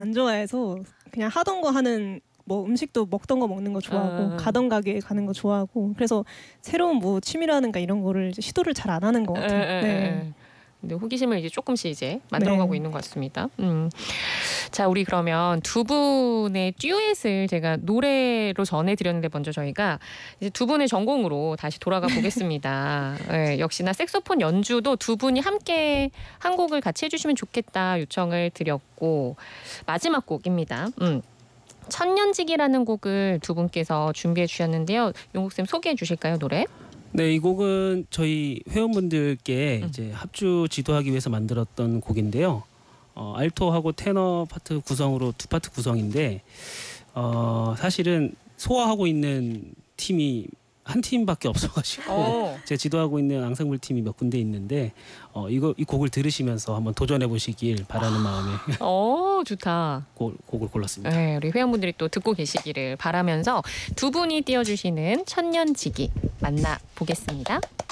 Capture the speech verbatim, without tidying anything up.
안 좋아해서 그냥 하던 거 하는 뭐 음식도 먹던 거 먹는 거 좋아하고 아. 가던 가게 가는 거 좋아하고 그래서 새로운 뭐 취미라든가 이런 거를 이제 시도를 잘 안 하는 것 에, 같아요. 에, 네. 에. 근데 호기심을 이제 조금씩 이제 만들어가고 네. 있는 것 같습니다. 음. 자, 우리 그러면 두 분의 듀엣을 제가 노래로 전해드렸는데 먼저 저희가 이제 두 분의 전공으로 다시 돌아가 보겠습니다. 네, 역시나 색소폰 연주도 두 분이 함께 한 곡을 같이 해주시면 좋겠다 요청을 드렸고 마지막 곡입니다. 음. 천년지기라는 곡을 두 분께서 준비해 주셨는데요. 용국쌤 소개해 주실까요, 노래? 네, 이 곡은 저희 회원분들께 음. 이제 합주 지도하기 위해서 만들었던 곡인데요. 어, 알토하고 테너 파트 구성으로 두 파트 구성인데 어, 사실은 소화하고 있는 팀이 한 팀밖에 없어가지고 오. 제가 지도하고 있는 앙상블 팀이 몇 군데 있는데 어, 이거 이 곡을 들으시면서 한번 도전해 보시길 바라는 마음에 어, 좋다. 곡, 곡을 골랐습니다. 네, 우리 회원분들이 또 듣고 계시기를 바라면서 두 분이 띄워주시는 천년지기 만나보겠습니다.